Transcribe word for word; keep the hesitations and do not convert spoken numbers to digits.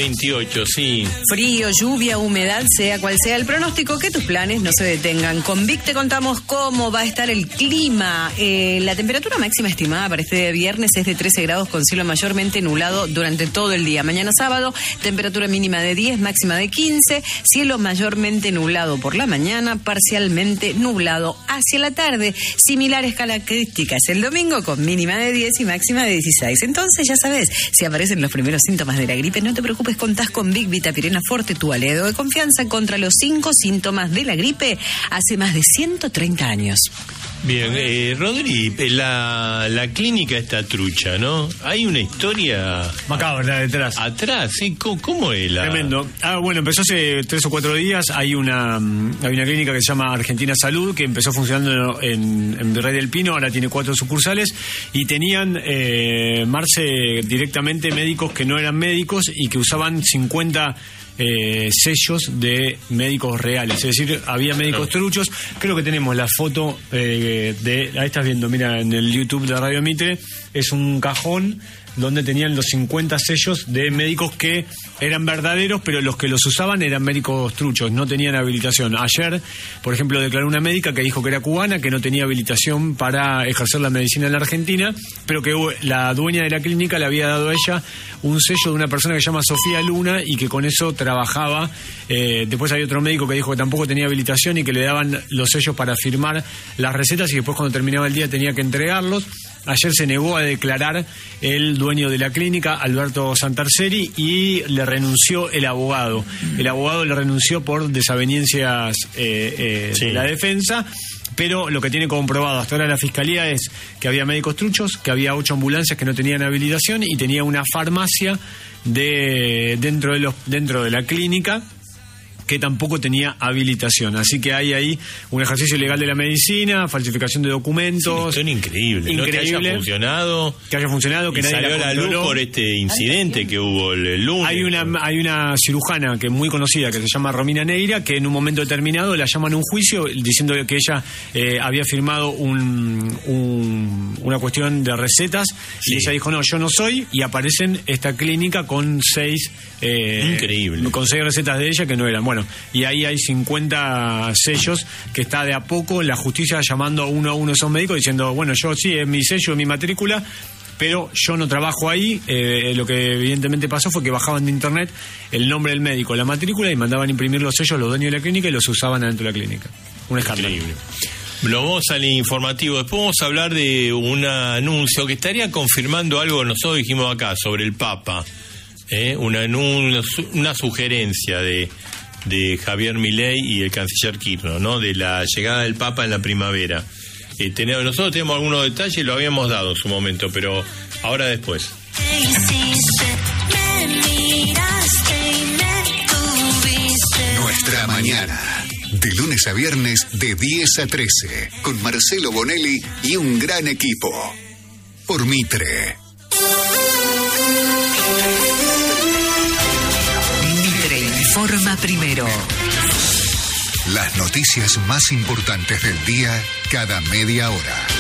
veintiocho, sí. Frío, lluvia, humedad, sea cual sea el pronóstico, que tus planes no se detengan. Con Vic te contamos cómo va a estar el clima. Eh, la temperatura máxima estimada para este viernes es de trece grados con cielo mayormente nublado durante todo el día. Mañana sábado, temperatura mínima de diez, máxima de quince, cielo mayormente nublado por la mañana, parcialmente nublado hacia la tarde. Similares características el domingo con mínima de diez y máxima de dieciséis. Entonces, ya sabes, si aparecen los primeros síntomas de la gripe, no te preocupes, contás con Vic Vitapirena Forte, tu aliado de confianza contra los cinco síntomas de la gripe hace más de ciento treinta años. Bien, eh, Rodri, la, la clínica está trucha, ¿no? Hay una historia macabra detrás. Atrás, ¿sí? ¿Cómo, cómo es la...? Tremendo. Ah, bueno, empezó hace tres o cuatro días. Hay una hay una clínica que se llama Argentina Salud, que empezó funcionando en, en Virrey del Pino, ahora tiene cuatro sucursales, y tenían, eh, Marce, directamente médicos que no eran médicos y que usaban cincuenta... Eh, sellos de médicos reales, es decir, había médicos truchos. Creo que tenemos la foto eh, de, ahí estás viendo, mira, en el YouTube de Radio Mitre, es un cajón donde tenían los cincuenta sellos de médicos que eran verdaderos, pero los que los usaban eran médicos truchos, no tenían habilitación. Ayer, por ejemplo, declaró una médica que dijo que era cubana, que no tenía habilitación para ejercer la medicina en la Argentina, pero que la dueña de la clínica le había dado a ella un sello de una persona que se llama Sofía Luna y que con eso trabajaba. Eh, después hay otro médico que dijo que tampoco tenía habilitación y que le daban los sellos para firmar las recetas y después cuando terminaba el día tenía que entregarlos. Ayer se negó a declarar el dueño de la clínica, Alberto Santarseri, y le renunció el abogado. El abogado le renunció por desavenencias eh, eh, sí. de la defensa. Pero lo que tiene comprobado hasta ahora la Fiscalía es que había médicos truchos, que había ocho ambulancias que no tenían habilitación y tenía una farmacia de dentro de los dentro de la clínica que tampoco tenía habilitación. Así que hay ahí un ejercicio ilegal de la medicina, falsificación de documentos. Sí, increíble. Increíble. ¿No? Que haya funcionado. Que haya funcionado, que nadie salió la a la luz por este incidente que hubo el, el lunes. Hay una, hay una cirujana que es muy conocida que se llama Romina Neira, que en un momento determinado la llaman a un juicio diciendo que ella eh, había firmado un, un, una cuestión de recetas, sí. y ella dijo, no, yo no soy, y aparecen esta clínica con seis... Eh, Increíble. Con seis recetas de ella que no eran. Bueno, y ahí hay cincuenta sellos que está de a poco la justicia llamando a uno a uno de esos médicos diciendo, bueno, yo sí, es mi sello, es mi matrícula, pero yo no trabajo ahí. Eh, lo que evidentemente pasó fue que bajaban de internet el nombre del médico, la matrícula, y mandaban imprimir los sellos los dueños de la clínica y los usaban adentro de la clínica. Un escándalo. Increíble. Lo vamos al informativo. Después vamos a hablar de un anuncio que estaría confirmando algo que nosotros dijimos acá sobre el Papa. ¿Eh? Una, una, una sugerencia de, de Javier Milei y el canciller Kirchner, ¿no? De la llegada del Papa en la primavera. Eh, tenemos, nosotros tenemos algunos detalles, lo habíamos dado en su momento, pero ahora después. Nuestra mañana, de lunes a viernes de diez a trece, con Marcelo Bonelli y un gran equipo. Por Mitre. Informa primero. Las noticias más importantes del día cada media hora.